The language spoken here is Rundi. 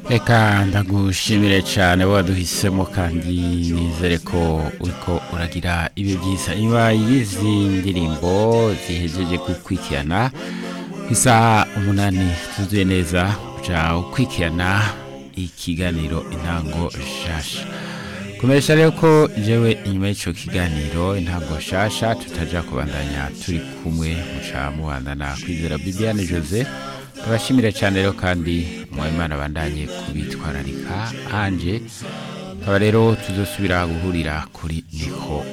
Eka ndagushimire cyane waduhisemo kandi nizere ko uriko uragira ibe byiza iba y'izi ndirimbo zihejeje gukurikirana isaha 8 tuzuye neza uja ukurikirana ikiganiro intango shasha kumesha rero ko jewe inyuma y'ico kiganiro intango shasha tutaja kubandanya turi kumwe muca muhandana kwizera Bibiane Jose turashimire cyane rero kandi Imana bandanye kubitwararika anje aba rero tuzosubira guhurira kuri Niko